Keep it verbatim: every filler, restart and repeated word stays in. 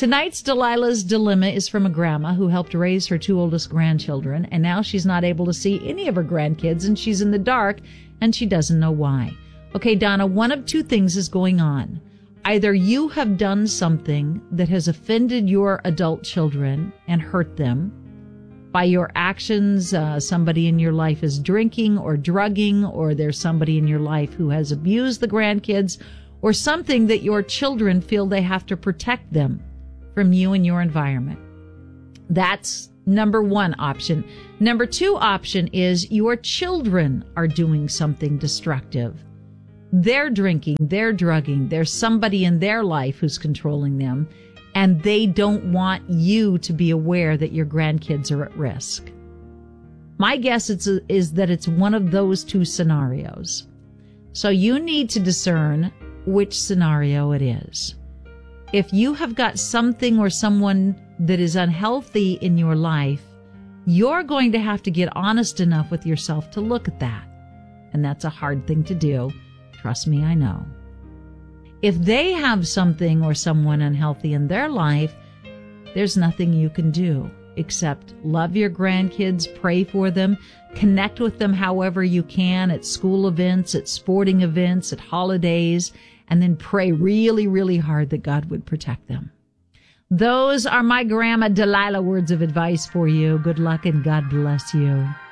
Tonight's Delilah's Dilemma is from a grandma who helped raise her two oldest grandchildren, and now she's not able to see any of her grandkids, and she's in the dark, and she doesn't know why. Okay, Donna, one of two things is going on. Either you have done something that has offended your adult children and hurt them by your actions. Uh, somebody in your life is drinking or drugging, or there's somebody in your life who has abused the grandkids, or something that your children feel they have to protect them from you and your environment. That's number one option. Number two option is your children are doing something destructive. They're drinking, they're drugging, there's somebody in their life who's controlling them, and they don't want you to be aware that your grandkids are at risk. My guess is, is that it's one of those two scenarios. So you need to discern which scenario it is. If you have got something or someone that is unhealthy in your life, you're going to have to get honest enough with yourself to look at that. And that's a hard thing to do. Trust me, I know. If they have something or someone unhealthy in their life, there's nothing you can do except love your grandkids, pray for them, connect with them however you can at school events, at sporting events, at holidays, and then pray really, really hard that God would protect them. Those are my Grandma Delilah words of advice for you. Good luck and God bless you.